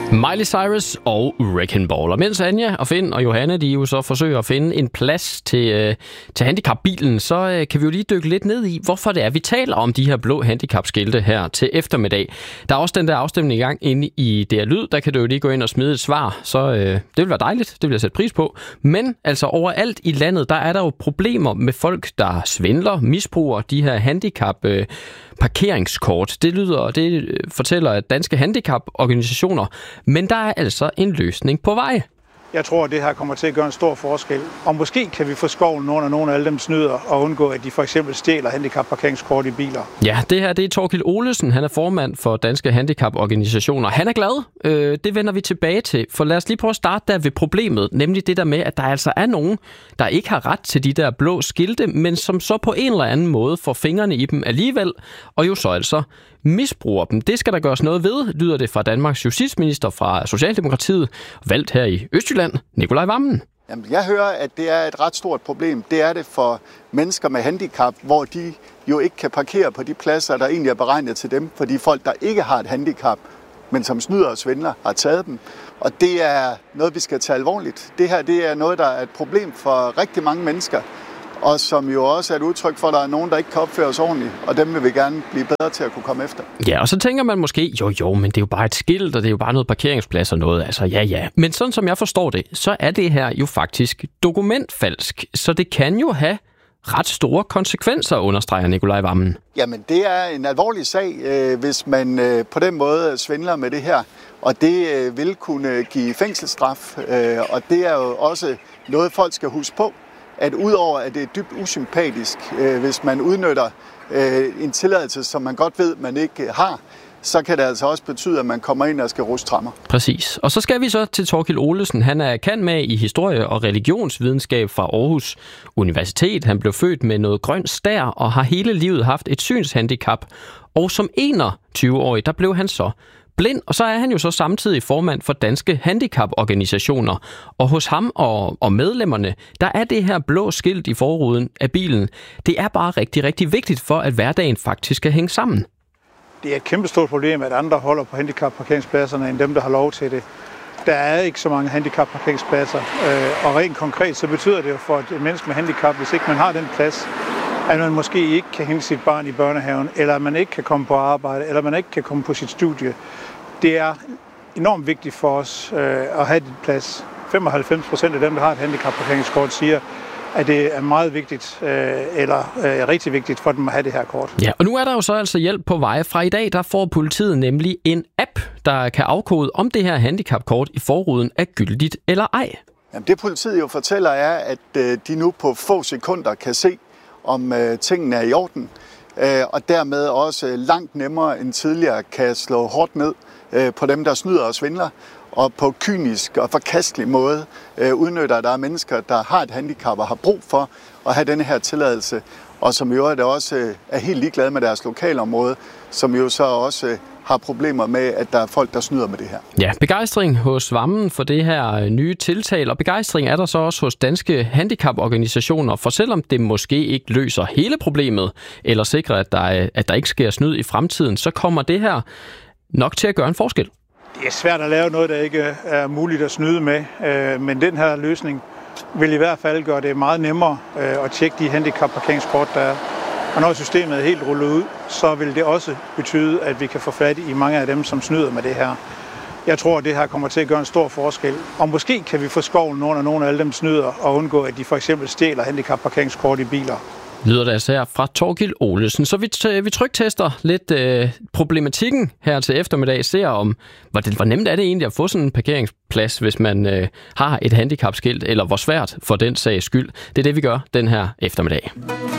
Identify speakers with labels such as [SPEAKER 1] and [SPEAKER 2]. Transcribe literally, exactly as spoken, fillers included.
[SPEAKER 1] Miley Cyrus og Wrecking Ball. Og mens Anja og Finn og Johanne, de jo så forsøger at finde en plads til, øh, til handicapbilen, så øh, kan vi jo lige dykke lidt ned i, hvorfor det er, vi taler om de her blå handicapskilte her til eftermiddag. Der er også den der afstemning i gang inde i D R Lyd. Der kan du jo lige gå ind og smide et svar, så øh, det vil være dejligt. Det vil jeg sætte pris på. Men altså overalt i landet, der er der jo problemer med folk, der svindler, misbruger de her handicap øh, parkeringskort. Det lyder, det fortæller at danske handicaporganisationer, men der er altså en løsning på vej.
[SPEAKER 2] Jeg tror, at det her kommer til at gøre en stor forskel. Og måske kan vi få skoven under nogle af alle dem snyder og undgå, at de for eksempel stjæler handicapparkeringskort i biler.
[SPEAKER 1] Ja, det her det er Thorkild Olesen. Han er formand for danske handicaporganisationer. Han er glad. Øh, det vender vi tilbage til. For lad os lige prøve at starte der ved problemet. Nemlig det der med, at der altså er nogen, der ikke har ret til de der blå skilte, men som så på en eller anden måde får fingrene i dem alligevel, og jo så altså misbruger dem. Det skal der gøres noget ved, lyder det fra Danmarks justitsminister fra Socialdemokratiet, valgt her i Østjylland, Nicolai Wammen.
[SPEAKER 3] Jamen, jeg hører, at det er et ret stort problem. Det er det for mennesker med handicap, hvor de jo ikke kan parkere på de pladser, der egentlig er beregnet til dem, fordi folk, der ikke har et handicap, men som snyder og svindler, har taget dem. Og det er noget, vi skal tage alvorligt. Det her det er noget, der er et problem for rigtig mange mennesker, og som jo også er et udtryk for, at der er nogen, der ikke kan opføre sig ordentligt, og dem vil vi gerne blive bedre til at kunne komme efter.
[SPEAKER 1] Ja, og så tænker man måske, jo jo, men det er jo bare et skilt, og det er jo bare noget parkeringsplads og noget, altså ja ja. Men sådan som jeg forstår det, så er det her jo faktisk dokumentfalsk, så det kan jo have ret store konsekvenser, understreger Nicolai Wammen.
[SPEAKER 3] Jamen, det er en alvorlig sag, øh, hvis man øh, på den måde svindler med det her, og det øh, vil kunne give fængselsstraf, øh, og det er jo også noget, folk skal huske på, at udover at det er dybt usympatisk, øh, hvis man udnytter øh, en tilladelse, som man godt ved, man ikke har, så kan det altså også betyde, at man kommer ind og skal ruste trammer.
[SPEAKER 1] Præcis. Og så skal vi så til Thorkild Olesen. Han er kendt med i historie- og religionsvidenskab fra Aarhus Universitet. Han blev født med noget grønt stær og har hele livet haft et synshandicap. Og som enogtyve-årig, der blev han så blind, og så er han jo så samtidig formand for danske handicaporganisationer. Og hos ham og, og medlemmerne, der er det her blå skilt i forruden af bilen. Det er bare rigtig, rigtig vigtigt for, at hverdagen faktisk skal hænge sammen.
[SPEAKER 2] Det er et kæmpestort problem, at andre holder på handicapparkeringspladserne end dem, der har lov til det. Der er ikke så mange handicapparkeringspladser, og rent konkret så betyder det jo for et menneske med handicap, hvis ikke man har den plads, at man måske ikke kan hente sit barn i børnehaven, eller at man ikke kan komme på arbejde, eller man ikke kan komme på sit studie. Det er enormt vigtigt for os øh, at have den plads. femoghalvfems procent af dem, der har et handicapparkeringskort, siger, at det er meget vigtigt, øh, eller øh, rigtig vigtigt for dem at have det her kort.
[SPEAKER 1] Ja, og nu er der jo så altså hjælp på vej. Fra i dag, der får politiet nemlig en app, der kan afkode, om det her handicapkort i forruden er gyldigt eller ej.
[SPEAKER 3] Jamen, det politiet jo fortæller er, at øh, de nu på få sekunder kan se, om øh, tingene er i orden, øh, og dermed også øh, langt nemmere end tidligere kan slå hårdt ned øh, på dem, der snyder og svindler, og på kynisk og forkastelig måde øh, udnytter, at der er mennesker, der har et handicap og har brug for at have denne her tilladelse, og som jo også øh, er helt ligeglade med deres lokalområde, som jo så også øh, har problemer med, at der er folk, der snyder med det her.
[SPEAKER 1] Ja, begejstring hos Wammen for det her nye tiltag, og begejstring er der så også hos danske handicaporganisationer, for selvom det måske ikke løser hele problemet, eller sikrer, at der, at der ikke sker snyd i fremtiden, så kommer det her nok til at gøre en forskel.
[SPEAKER 2] Det er svært at lave noget, der ikke er muligt at snyde med, men den her løsning vil i hvert fald gøre det meget nemmere at tjekke de handicapparkeringskort, der er. Og når systemet er helt rullet ud, så vil det også betyde, at vi kan få fat i mange af dem, som snyder med det her. Jeg tror, at det her kommer til at gøre en stor forskel. Og måske kan vi få skoven under nogle af alle dem snyder og undgå, at de for eksempel stjæler handicapparkeringskort i biler.
[SPEAKER 1] Lyder det altså her fra Thorkild Olesen. Så vi, t- vi tryktester lidt øh, problematikken her til eftermiddag. Ser om, hvor, det, hvor nemt er det egentlig at få sådan en parkeringsplads, hvis man øh, har et handicapskilt, eller hvor svært for den sags skyld. Det er det, vi gør den her eftermiddag.